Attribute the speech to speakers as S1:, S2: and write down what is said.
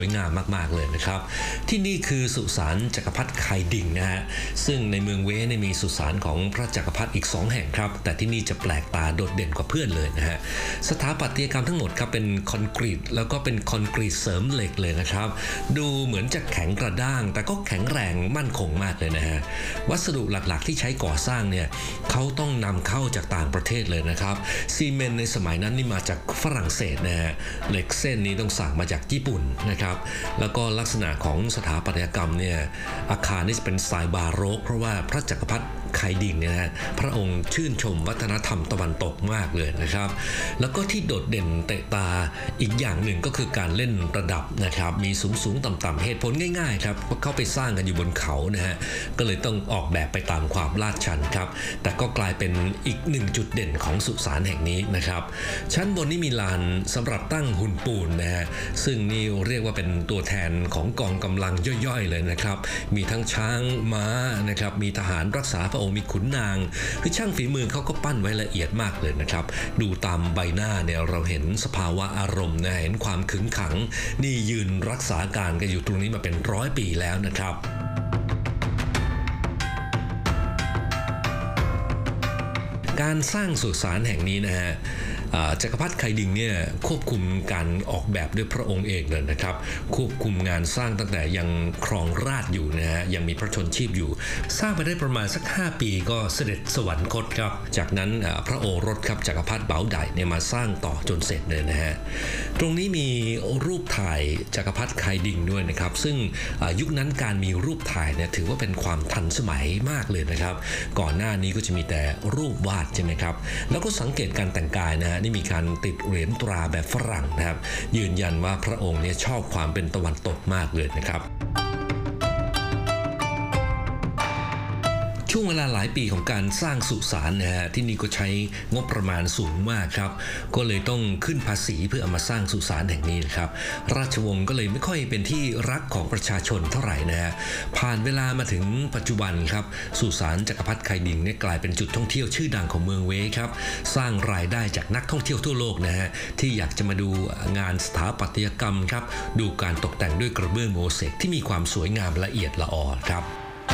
S1: สวยงามมากๆเลยนะครับที่นี่คือสุสานจักรพรรดิไคดิงนะฮะซึ่งในเมืองเวสมีสุสานของพระจักรพรรดิอีก2แห่งครับแต่ที่นี่จะแปลกตาโดดเด่นกว่าเพื่อนเลยนะฮะสถาปัตยกรรมทั้งหมดครับเป็นคอนกรีตแล้วก็เป็นคอนกรีตเสริมเหล็กเลยนะครับดูเหมือนจะแข็งกระด้างแต่ก็แข็งแรงมั่นคงมากเลยนะฮะวัสดุหลักๆที่ใช้ก่อสร้างเนี่ยเขาต้องนำเข้าจากต่างประเทศเลยนะครับซีเมนต์ในสมัยนั้นนี่มาจากฝรั่งเศสนะฮะเหล็กเส้นนี้ต้องสั่งมาจากญี่ปุ่นนะครับแล้วก็ลักษณะของสถาปัตยกรรมเนี่ยอาคารนี่จะเป็นสไตล์บาโรกเพราะว่าพระจักรพรรดิไคดิงเนี่ยนะพระองค์ชื่นชมวัฒนธรรมตะวันตกมากเลยนะครับแล้วก็ที่โดดเด่นเตะตาอีกอย่างหนึ่งก็คือการเล่นระดับนะครับมีสูงต่ำๆเหตุผลง่ายๆครับเพราะเขาไปสร้างกันอยู่บนเขานะฮะก็เลยต้องออกแบบไปตามความลาดชันครับแต่ก็กลายเป็นอีกหนึ่งจุดเด่นของสุสานแห่งนี้นะครับชั้นบนนี่มีลานสำหรับตั้งหุ่นปูนนะฮะซึ่งนี่เรียกว่าเป็นตัวแทนของกองกำลังย่อยๆเลยนะครับมีทั้งช้างม้านะครับมีทหารรักษาพระองค์มีขุนนางคือช่างฝีมือเขาก็ปั้นไว้ละเอียดมากเลยนะครับดูตามใบหน้าเนี่ยเราเห็นสภาวะอารมณ์นะเห็นความขึงขังนี่ยืนรักษาการกันอยู่ตรงนี้มาเป็น100 ปีแล้วนะครับการสร้างสุสานแห่งนี้นะฮะจักรพรรดิไคดิงเนี่ยควบคุมการออกแบบด้วยพระองค์เองเลยนะครับควบคุมงานสร้างตั้งแต่ยังครองราชอยู่นะฮะยังมีพระชนชีพอยู่สร้างไปได้ประมาณสัก5 ปีก็เสด็จสวรรคตครับจากนั้นพระโอรสครับจักรพรรดิเบาไดเนี่ยมาสร้างต่อจนเสร็จเลยนะฮะตรงนี้มีรูปถ่ายจักรพรรดิไคดิงด้วยนะครับซึ่งยุคนั้นการมีรูปถ่ายเนี่ยถือว่าเป็นความทันสมัยมากเลยนะครับก่อนหน้านี้ก็จะมีแต่รูปวาดใช่ไหมครับแล้วก็สังเกตการแต่งกายนะฮะนี่มีการติดเหรียญตราแบบฝรั่งนะครับยืนยันว่าพระองค์เนี่ยชอบความเป็นตะวันตกมากเลยนะครับช่วงเวลาหลายปีของการสร้างสุสานนะฮะที่นี่ก็ใช้งบประมาณสูงมากครับก็เลยต้องขึ้นภาษีเพื่อเอามาสร้างสุสานแห่งนี้นะครับราชวงศ์ก็เลยไม่ค่อยเป็นที่รักของประชาชนเท่าไหร่นะฮะผ่านเวลามาถึงปัจจุบันครับสุสานจักรพรรดิไคดิงเนี่ยกลายเป็นจุดท่องเที่ยวชื่อดังของเมืองเวสครับสร้างรายได้จากนักท่องเที่ยวทั่วโลกนะฮะที่อยากจะมาดูงานสถาปัตยกรรมครับดูการตกแต่งด้วยกระเบื้องโมเสกที่มีความสวยงามละเอียดละออครับ